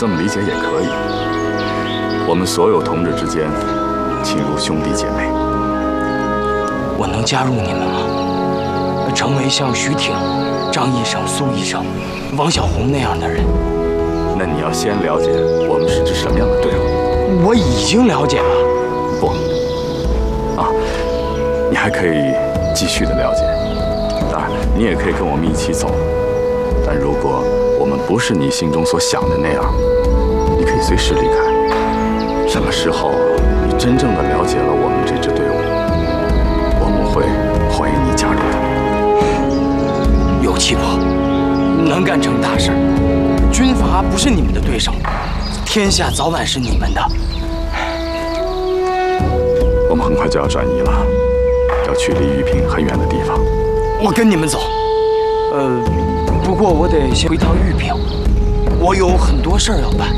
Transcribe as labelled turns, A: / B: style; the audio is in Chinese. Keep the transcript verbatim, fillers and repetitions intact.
A: 这么理解也可以。我们所有同志之间，亲如兄弟姐妹。
B: 我能加入你们吗？成为像徐挺、张医生、苏医生、王小红那样的人？
A: 那你要先了解我们是支什么样的队伍。
B: 我已经了解了。
A: 不，啊，你还可以继续的了解。当然，你也可以跟我们一起走。但如果我们不是你心中所想的那样，你可以随时离开。什么时候你真正的了解了我们这支队伍，我们会欢迎你加入的。
B: 有气魄，能干成大事。军阀不是你们的对手，天下早晚是你们的。
A: 我们很快就要转移了，要去离玉屏很远的地方。
B: 我跟你们走。呃，不过我得先回趟玉屏，我有很多事儿要办。